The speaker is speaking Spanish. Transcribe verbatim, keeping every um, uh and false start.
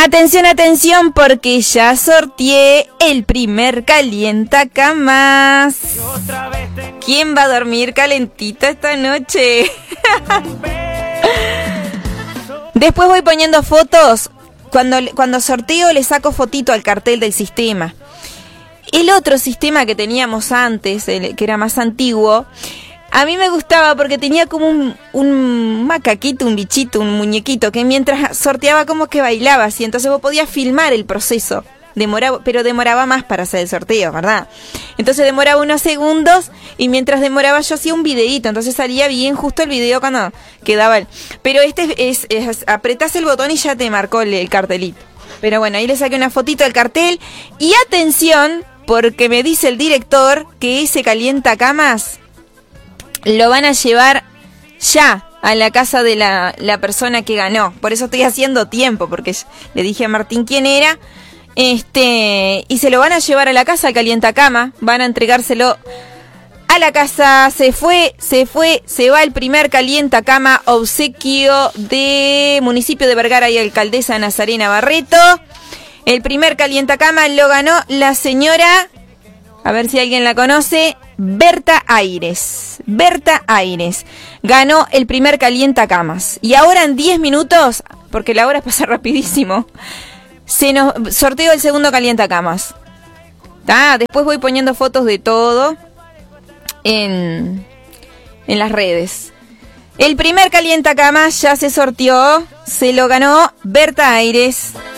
Atención, atención, porque ya sorteé el primer calientacamas. ¿Quién va a dormir calentita esta noche? Después voy poniendo fotos. Cuando, cuando sorteo le saco fotito al cartel del sistema. El otro sistema que teníamos antes, el, que era más antiguo, a mí me gustaba porque tenía como un, un macaquito, un bichito, un muñequito, que mientras sorteaba como que bailaba así. Entonces vos podías filmar el proceso. Demoraba, pero demoraba más para hacer el sorteo, ¿verdad? Entonces demoraba unos segundos y mientras demoraba yo hacía un videíto, entonces salía bien justo el video cuando quedaba el... Pero este es, es, es apretás el botón y ya te marcó el, el cartelito. Pero bueno, ahí le saqué una fotito del cartel y atención, porque me dice el director que ese calientacamas lo van a llevar ya a la casa de la, la persona que ganó. Por eso estoy haciendo tiempo, porque le dije a Martín quién era. Este, y se lo van a llevar a la casa, al calientacama, van a entregárselo a la casa. Se fue, se fue, se va el primer calientacama, obsequio de municipio de Vergara y alcaldesa Nazarena Barreto. El primer calientacama lo ganó la señora, a ver si alguien la conoce, Berta Aires. Berta Aires ganó el primer calientacamas. Y ahora en diez minutos, porque la hora pasa rapidísimo, se nos sorteo el segundo calientacamas. Ah, después voy poniendo fotos de todo en, en las redes. El primer calientacamas ya se sorteó, se lo ganó Berta Aires.